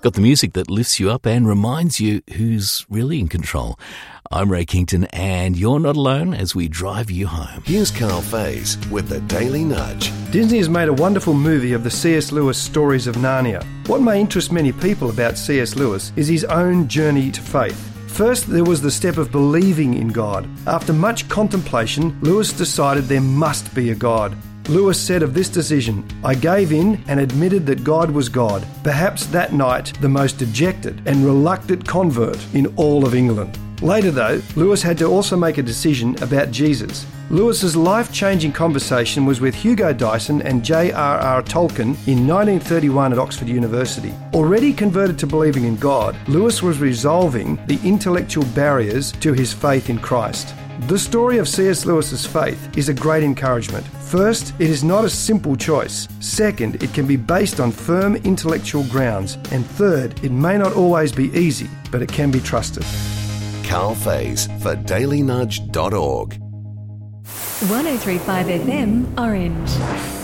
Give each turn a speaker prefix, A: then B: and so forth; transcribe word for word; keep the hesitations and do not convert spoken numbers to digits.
A: Got the music that lifts you up and reminds you who's really in control. I'm Ray Kington, and you're not alone as we drive you home.
B: Here's Carl Faze with the Daily Nudge.
C: Disney has made a wonderful movie of the C S Lewis stories of Narnia. What may interest many people about C S Lewis is his own journey to faith. First, there was the step of believing in God. After much contemplation, Lewis decided there must be a God. Lewis said of this decision, "I gave in and admitted that God was God, perhaps that night the most dejected and reluctant convert in all of England." Later though, Lewis had to also make a decision about Jesus. Lewis's life-changing conversation was with Hugo Dyson and J R R Tolkien in nineteen thirty-one at Oxford University. Already converted to believing in God, Lewis was resolving the intellectual barriers to his faith in Christ. The story of C S Lewis's faith is a great encouragement. First, it is not a simple choice. Second, it can be based on firm intellectual grounds. And third, it may not always be easy, but it can be trusted.
B: Carl Faze for daily nudge dot org.
D: one oh three point five F M, Orange.